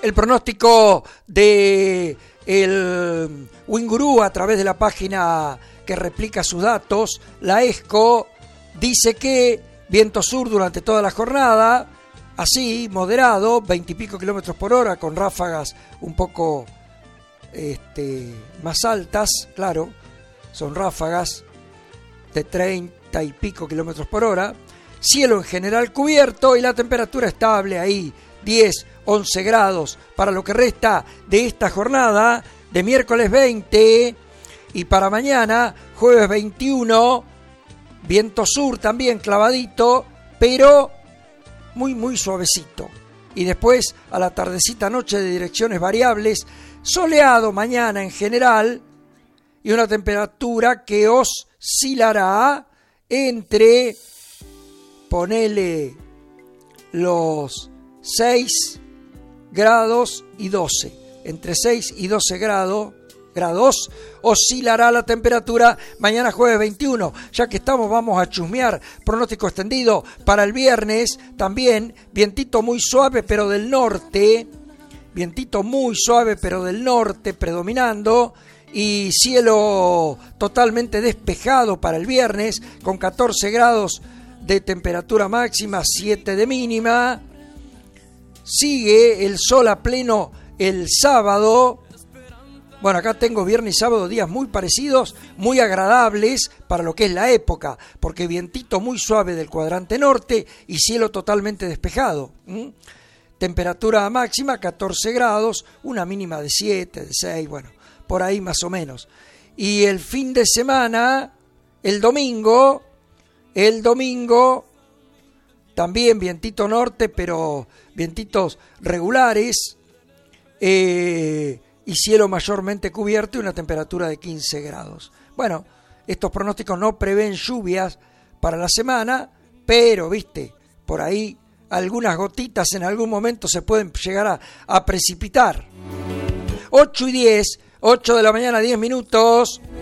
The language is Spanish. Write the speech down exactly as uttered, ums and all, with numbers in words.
el pronóstico de el Wingurú a través de la página que replica sus datos, la ESCO, dice que viento sur durante toda la jornada, así, moderado, veinte y pico kilómetros por hora, con ráfagas un poco este, más altas, claro, son ráfagas de treinta y pico kilómetros por hora, cielo en general cubierto y la temperatura estable ahí, diez, once grados, para lo que resta de esta jornada, de miércoles veinte, y para mañana, jueves veintiuno, viento sur también clavadito, pero muy muy suavecito. Y después a la tardecita noche de direcciones variables, soleado mañana en general y una temperatura que oscilará entre, ponele, los seis grados y doce. Entre seis y doce grados, grados oscilará la temperatura mañana jueves veintiuno. Ya que estamos, vamos a chusmear pronóstico extendido para el viernes. También vientito muy suave pero del norte, vientito muy suave pero del norte predominando, y cielo totalmente despejado para el viernes con catorce grados de temperatura máxima, siete de mínima. Sigue el sol a pleno el sábado. Bueno, acá tengo viernes y sábado días muy parecidos, muy agradables para lo que es la época, porque vientito muy suave del cuadrante norte y cielo totalmente despejado. ¿Mm? Temperatura máxima catorce grados, una mínima de siete, de seis, bueno, por ahí más o menos. Y el fin de semana, el domingo, el domingo, también vientito norte, pero vientitos regulares, eh, y cielo mayormente cubierto y una temperatura de quince grados. Bueno, estos pronósticos no prevén lluvias para la semana, pero, viste, por ahí algunas gotitas en algún momento se pueden llegar a, a precipitar. ocho y diez, ocho de la mañana, diez minutos.